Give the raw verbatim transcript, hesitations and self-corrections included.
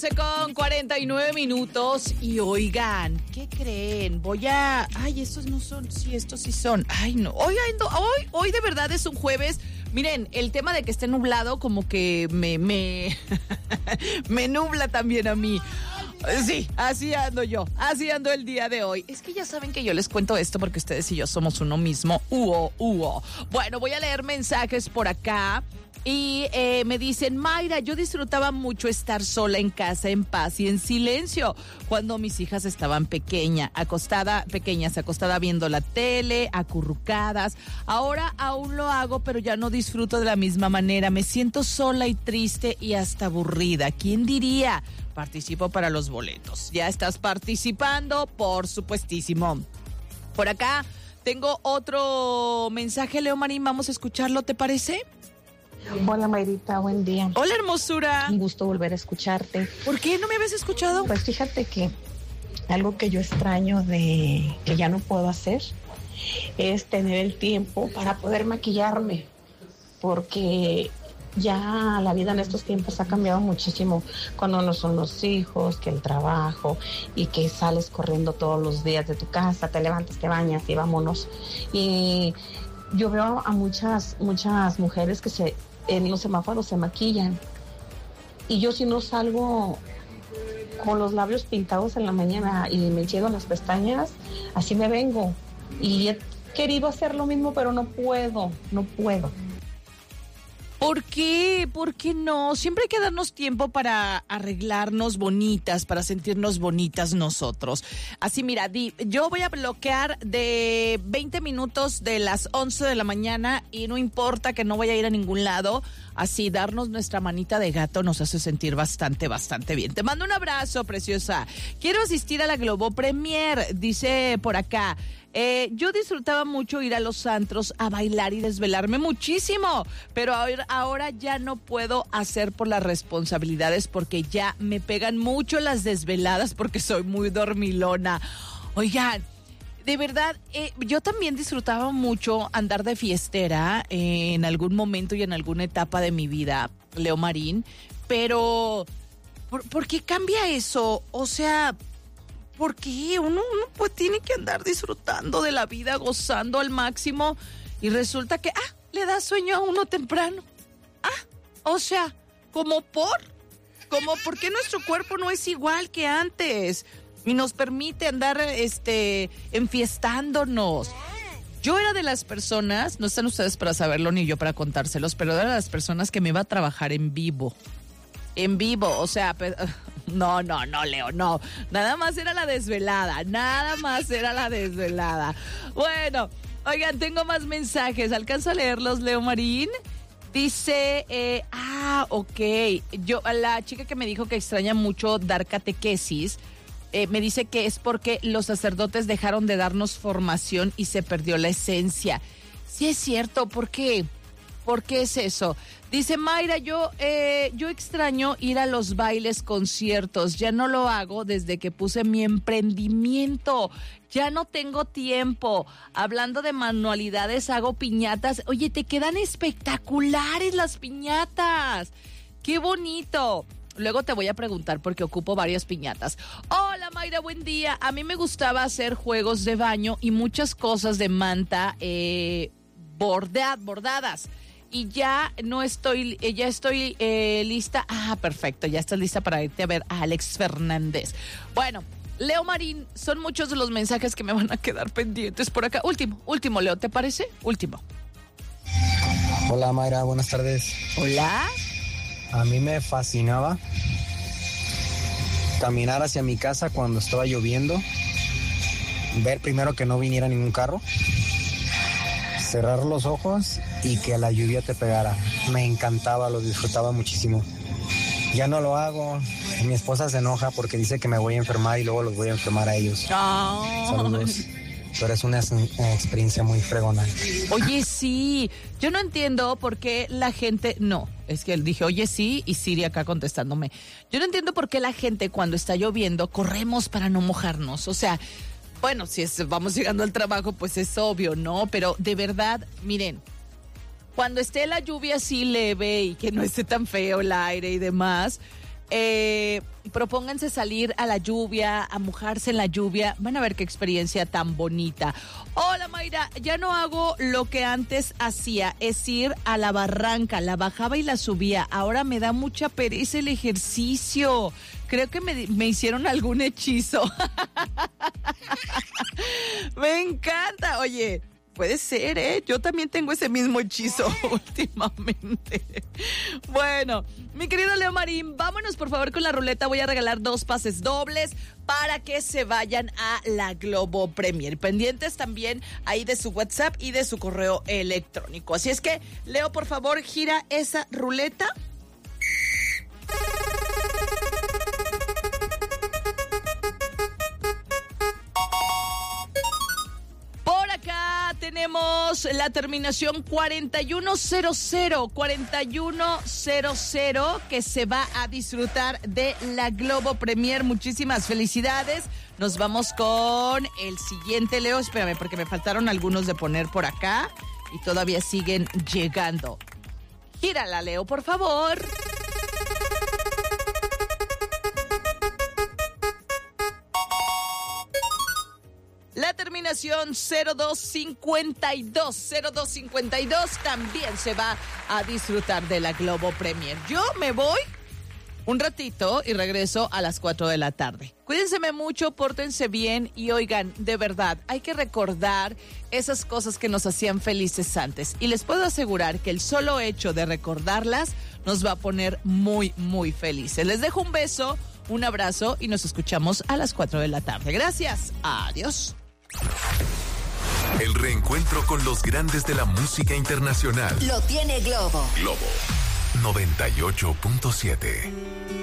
Con cuarenta y nueve minutos y oigan, ¿qué creen? Voy a... Ay, estos no son, sí, estos sí son. Ay, no, hoy, hoy, hoy de verdad es un jueves. Miren, el tema de que esté nublado como que me, me, me nubla también a mí. Sí, así ando yo, así ando el día de hoy. Es que ya saben que yo les cuento esto porque ustedes y yo somos uno mismo. Uo, uo. Bueno, voy a leer mensajes por acá. Y eh, me dicen, Mayra, yo disfrutaba mucho estar sola en casa, en paz y en silencio, cuando mis hijas estaban pequeñas, acostada, pequeñas, acostada viendo la tele, acurrucadas. Ahora aún lo hago, pero ya no disfruto de la misma manera. Me siento sola y triste y hasta aburrida. ¿Quién diría? Participo para los boletos. ¿Ya estás participando? Por supuestísimo. Por acá tengo otro mensaje, Leo Marín, vamos a escucharlo, ¿te parece? Hola Mayrita, buen día. Hola hermosura. Un gusto volver a escucharte. ¿Por qué no me habías escuchado? Pues fíjate que algo que yo extraño de que ya no puedo hacer es tener el tiempo para poder maquillarme, porque ya la vida en estos tiempos ha cambiado muchísimo, cuando no son los hijos, que el trabajo y que sales corriendo todos los días de tu casa, te levantas, te bañas y vámonos. Y yo veo a muchas, muchas mujeres que se en los semáforos se maquillan. Y yo si no salgo con los labios pintados en la mañana y me lleno las pestañas, así me vengo. Y he querido hacer lo mismo, pero no puedo, no puedo. ¿Por qué? ¿Por qué no? Siempre hay que darnos tiempo para arreglarnos bonitas, para sentirnos bonitas nosotros. Así, mira, di, yo voy a bloquear de veinte minutos de las once de la mañana y no importa que no vaya a ir a ningún lado. Así, darnos nuestra manita de gato nos hace sentir bastante, bastante bien. Te mando un abrazo, preciosa. Quiero asistir a la Globo Premier, dice por acá. Eh, yo disfrutaba mucho ir a los antros a bailar y desvelarme muchísimo, pero ahora, ahora ya no puedo hacer por las responsabilidades porque ya me pegan mucho las desveladas porque soy muy dormilona. Oigan, de verdad, eh, yo también disfrutaba mucho andar de fiestera eh, en algún momento y en alguna etapa de mi vida, Leo Marín, pero ¿por, ¿por qué cambia eso? O sea, ¿por qué? Uno, uno pues tiene que andar disfrutando de la vida, gozando al máximo y resulta que, ah, le da sueño a uno temprano. Ah, o sea, ¿como por? ¿Como por qué nuestro cuerpo no es igual que antes? Y nos permite andar, este, enfiestándonos. Yo era de las personas, no están ustedes para saberlo ni yo para contárselos, pero era de las personas que me iba a trabajar en vivo. En vivo, o sea, pe- no, no, no, Leo, no. Nada más era la desvelada, nada más era la desvelada. Bueno, oigan, tengo más mensajes. ¿Alcanzo a leerlos, Leo Marín? Dice, eh, ah, ok. Yo, la chica que me dijo que extraña mucho dar catequesis, eh, me dice que es porque los sacerdotes dejaron de darnos formación y se perdió la esencia. Sí es cierto, ¿por qué? ¿Por qué es eso? Dice Mayra, yo, eh, yo extraño ir a los bailes, conciertos. Ya no lo hago desde que puse mi emprendimiento. Ya no tengo tiempo. Hablando de manualidades, hago piñatas. Oye, te quedan espectaculares las piñatas. ¡Qué bonito! Luego te voy a preguntar porque ocupo varias piñatas. Hola Mayra, buen día. A mí me gustaba hacer juegos de baño y muchas cosas de manta eh, bordea, bordadas. Y ya no estoy, ya estoy eh, lista. Ah, perfecto, ya estás lista para irte a ver a Alex Fernández. Bueno, Leo Marín, son muchos de los mensajes que me van a quedar pendientes por acá. Último, último, Leo, ¿te parece? Último. Hola Mayra, buenas tardes. Hola. A mí me fascinaba caminar hacia mi casa cuando estaba lloviendo, ver primero que no viniera ningún carro, cerrar los ojos y que la lluvia te pegara. Me encantaba, lo disfrutaba muchísimo. Ya no lo hago. Mi esposa se enoja porque dice que me voy a enfermar y luego los voy a enfermar a ellos. Oh. Saludos. Pero es una, una experiencia muy fregona. Oye, sí. Yo no entiendo por qué la gente... No, es que él dije, oye, sí, y Siri acá contestándome. Yo no entiendo por qué la gente cuando está lloviendo corremos para no mojarnos. O sea, bueno, si es, vamos llegando al trabajo, pues es obvio, ¿no? Pero de verdad, miren, cuando esté la lluvia así leve y que no esté tan feo el aire y demás, Eh, propónganse salir a la lluvia, a mojarse en la lluvia. Van a ver qué experiencia tan bonita. Hola, Mayra, ya no hago lo que antes hacía, es ir a la barranca. La bajaba y la subía. Ahora me da mucha pereza el ejercicio. Creo que me, me hicieron algún hechizo. Me encanta. Oye, puede ser, ¿eh? Yo también tengo ese mismo hechizo últimamente. Bueno, mi querido Leo Marín, vámonos por favor con la ruleta. Voy a regalar dos pases dobles para que se vayan a la Globo Premier. Pendientes también ahí de su WhatsApp y de su correo electrónico. Así es que, Leo, por favor, gira esa ruleta. Tenemos la terminación cuarenta y uno cero cero, cuarenta y uno cero cero, que se va a disfrutar de la Globo Premier. Muchísimas felicidades. Nos vamos con el siguiente, Leo. Espérame, porque me faltaron algunos de poner por acá y todavía siguen llegando. Gírala, Leo, por favor. La terminación cero dos cincuenta y dos, cero dos cincuenta y dos también se va a disfrutar de la Globo Premier. Yo me voy un ratito y regreso a las cuatro de la tarde. Cuídense mucho, pórtense bien y oigan, de verdad, hay que recordar esas cosas que nos hacían felices antes. Y les puedo asegurar que el solo hecho de recordarlas nos va a poner muy, muy felices. Les dejo un beso, un abrazo y nos escuchamos a las cuatro de la tarde. Gracias. Adiós. El reencuentro con los grandes de la música internacional lo tiene Globo. Globo noventa y ocho punto siete.